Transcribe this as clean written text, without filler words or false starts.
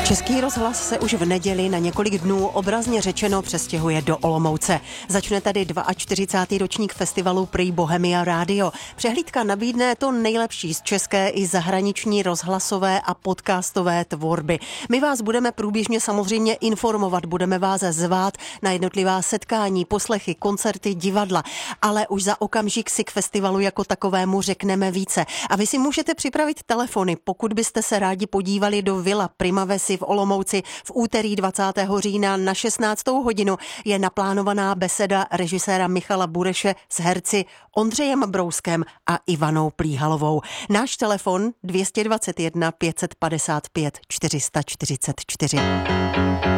Český rozhlas se už v neděli na několik dnů obrazně řečeno přestěhuje do Olomouce. Začne tady 42. ročník festivalu Prý Bohemia Radio. Přehlídka nabídne to nejlepší z české i zahraniční rozhlasové a podcastové tvorby. My vás budeme průběžně samozřejmě informovat, budeme vás zvát na jednotlivá setkání, poslechy, koncerty, divadla, ale už za okamžik si k festivalu jako takovému řekneme více. A vy si můžete připravit telefony, pokud byste se rádi podívali do Villa Primavesy v Olomouci v úterý 20. října na 16. hodinu je naplánovaná beseda režiséra Michala Bureše s herci Ondřejem Brouskem a Ivanou Plíhalovou. Náš telefon 221 555 444.